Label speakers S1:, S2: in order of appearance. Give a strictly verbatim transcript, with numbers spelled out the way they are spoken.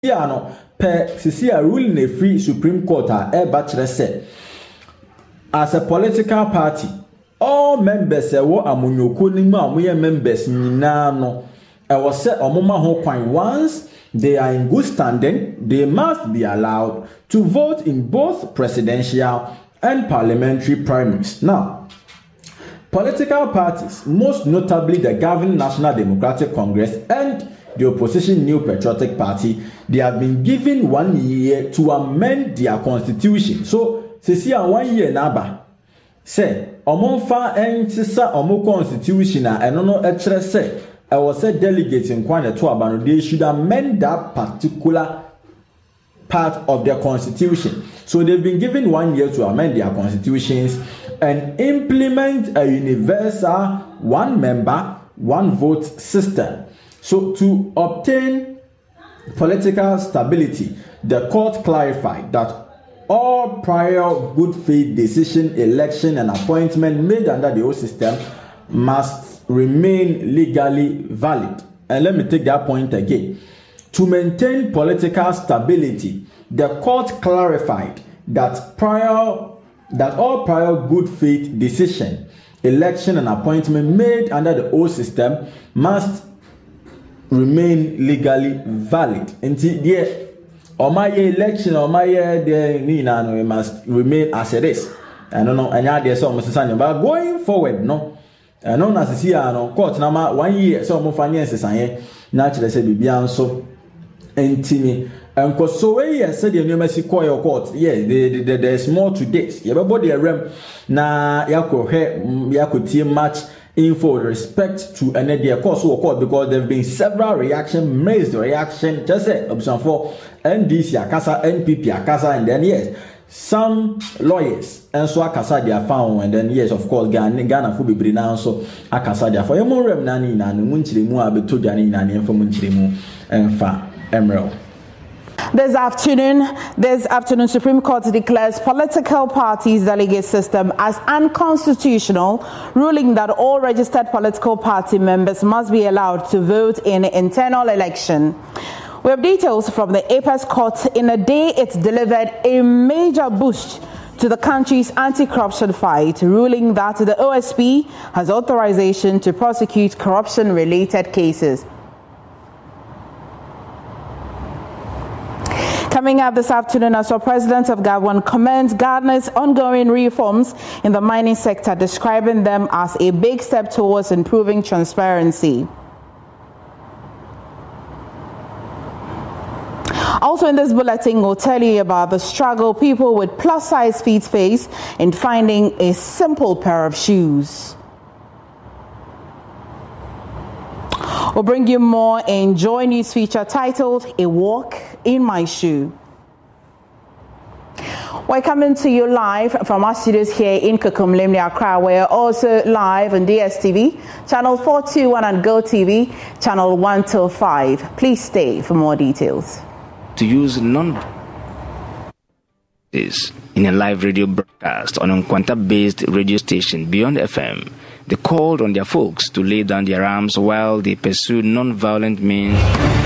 S1: Yeah, no, per Sisia ruling a free Supreme Court a bachelor said. As a political party, all members were amunyoko ni ma amuye members nyina no. I was said omoma ho kwan once they are in good standing, they must be allowed to vote in both presidential and parliamentary primaries. Now, political parties, most notably the governing National Democratic Congress and the opposition New Patriotic Party, they have been given one year to amend their constitution. So, see one year naba. Say, omonfa entisa omo constitution and enono etre say, I was said delegates in Kwana to Abano, they should amend that particular part of their constitution. So they've been given one year to amend their constitutions and implement a universal one member, one vote system. So to obtain political stability, the court clarified that all prior good faith decision, election and appointment made under the old system must remain legally valid. And let me take that point again. To maintain political stability, the court clarified that prior that all prior good faith decision, election and appointment made under the old system must remain legally valid. Until the or my election or my the Nina no must remain as it is. I don't know, and yeah, there's almost a but going forward, no. I know as see no court number one year so more finances and naturally say Bibian so intimi. And because so way yes said the new Messi court court, yes, the, the, there's more to this. Everybody rem na yako he yako team match info with respect to another course or court because there have been several reaction, raised reaction, just say option for N D C Akasa, N P P Akasa, and then yes, some lawyers and so Akasa they are found, and then yes, of course, Ghana Ghana for be now so Akasa they are for your more rem nani na munchiri mu abeto jani nani for munchiri mu and fa emerald.
S2: This afternoon, this afternoon, Supreme Court declares political parties' delegate system as unconstitutional, ruling that all registered political party members must be allowed to vote in internal election. We have details from the Apex Court. In a day, it delivered a major boost to the country's anti-corruption fight, ruling that the O S P has authorization to prosecute corruption-related cases. Coming up this afternoon, as our President of Gabon commends Ghana's ongoing reforms in the mining sector, describing them as a big step towards improving transparency. Also in this bulletin, we'll tell you about the struggle people with plus-size feet face in finding a simple pair of shoes. We'll bring you more in Joy News feature titled A Walk in My Shoe. We're coming to you live from our studios here in Kakumlemni, Accra. We're also live on D S T V, channel four twenty-one and Go T V, channel one oh five. Please stay for more details.
S3: To use non in a live radio broadcast on a Nkwanta-based radio station Beyond F M, they called on their folks to lay down their arms while they pursued non-violent means